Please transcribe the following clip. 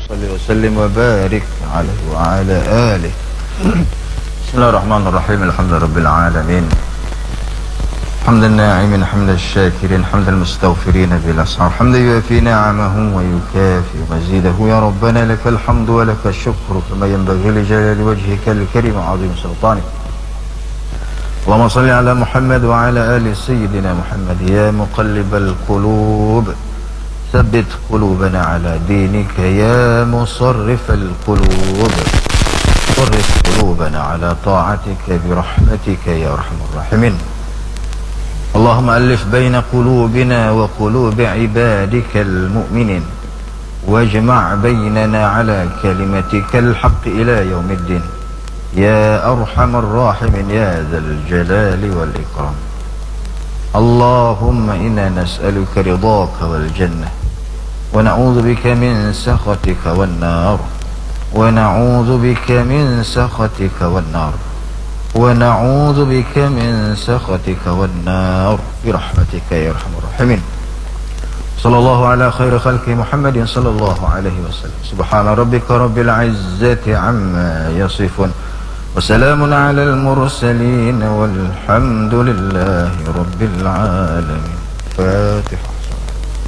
صل وسلم وبارك عليه وعلى آله. بسم الله الرحمن الرحيم. الحمد لله رب العالمين، حمد الناعمين، حمد الشاكرين، حمد المستغفرين بالأسحار، حمد يوافي نعمه ويكافي مزيده. يا ربنا لك الحمد ولك الشكر كما ينبغي لجلال وجهك الكريم وعظيم سلطانك. اللهم صل على محمد وعلى آل سيدنا محمد. يا مقلب القلوب ثبت قلوبنا على دينك. يا مصرف القلوب صرف قلوبنا على طاعتك برحمتك يا أرحم الراحمين. اللهم ألف بين قلوبنا وقلوب عبادك المؤمنين، واجمع بيننا على كلمتك الحق إلى يوم الدين يا أرحم الراحمين يا ذا الجلال والإكرام. اللهم إنا نسألك رضاك والجنة، ونعوذ بك من سخطك والنار، ونعوذ بك من سخطك والنار، ونعوذ بك من سخطك والنار برحمتك يا أرحم الراحمين. صلى الله على خير خلق محمد صلى الله عليه وسلم. سبحان ربك رب العزة عما يصفون، وسلام على المرسلين، والحمد لله رب العالمين. فاتح.